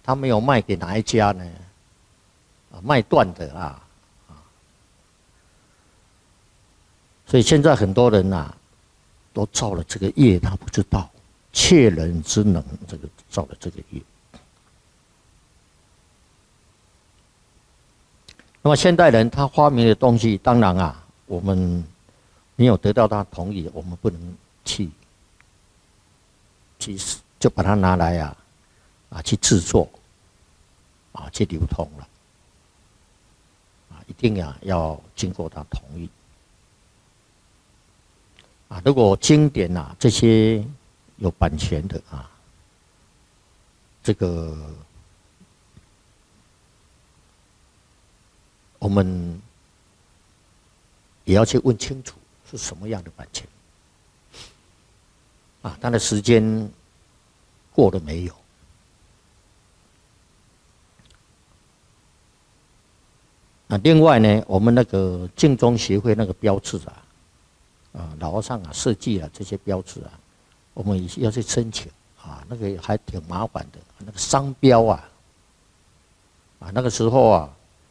他没有卖给哪一家呢？卖断的啊。所以现在很多人都造了这个业，他不知道，窃人之能，这个造了这个业。那么现代人他发明的东西，当然我们没有得到他同意，我们不能去就把它拿来去制作去流通了一定要经过他同意如果经典这些有版权的这个我们也要去问清楚是什么样的版权它的时间过了没有？另外呢，我们那个净宗协会那个标志老和尚设计了这些标志我们也要去申请那个还挺麻烦的。那个商标那个时候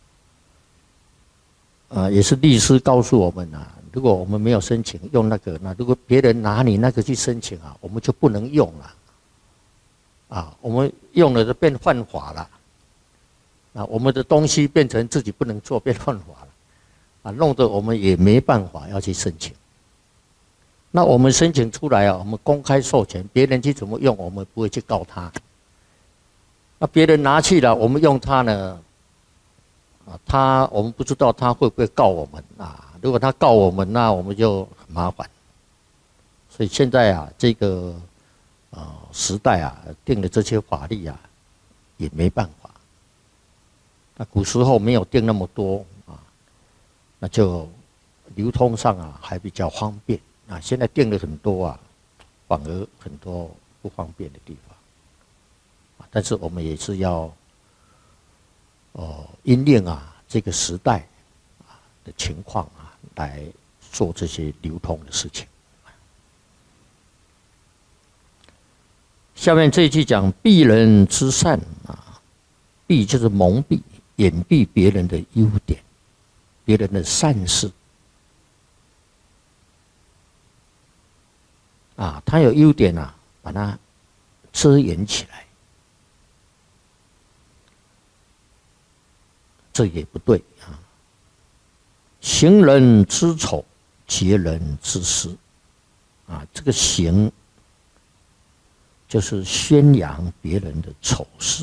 也是律师告诉我们如果我们没有申请用那个，那如果别人拿你那个去申请我们就不能用了我们用了就变犯法了我们的东西变成自己不能做，变犯法了弄得我们也没办法要去申请。那我们申请出来我们公开授权，别人去怎么用，我们不会去告他。那别人拿去了，我们用它呢？我们不知道他会不会告我们如果他告我们，那我们就很麻烦。所以现在这个时代定的这些法律也没办法。那古时候没有定那么多那就流通上还比较方便现在定了很多反而很多不方便的地方但是我们也是要因应这个时代的情况来做这些流通的事情。下面这一句讲蔽人之善蔽就是蒙蔽、掩蔽别人的优点、别人的善事他有优点把它遮掩起来，这也不对行人之丑，劫人之私这个行就是宣扬别人的丑事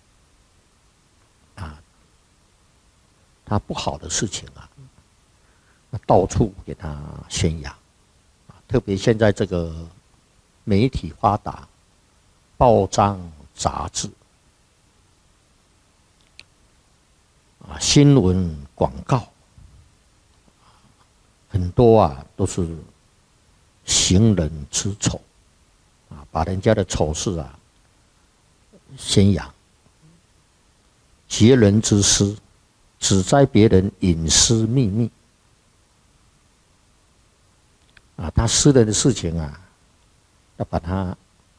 他不好的事情到处给他宣扬特别现在这个媒体发达，报章杂志新闻广告很多都是行人之丑把人家的丑事宣扬，劫人之私，指摘别人隐私秘密他私人的事情要把它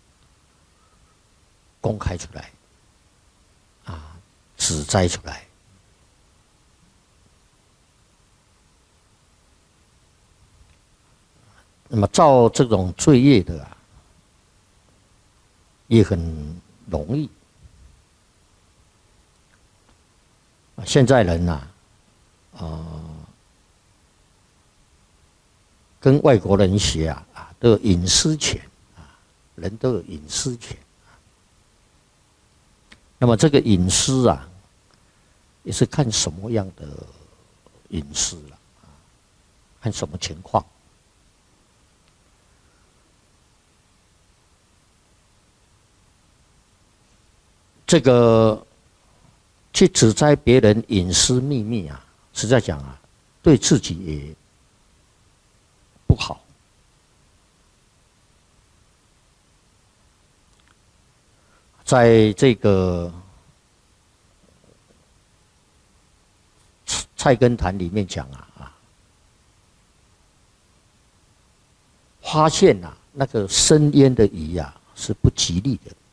公开出来指摘出来。那么造这种罪业的也很容易现在人跟外国人学都有隐私权人都有隐私权那么这个隐私也是看什么样的隐私看什么情况这个去指摘别人隐私秘密实在讲对自己也不好。在这个菜根谭里面讲发现那个生腌的鱼是不吉利的。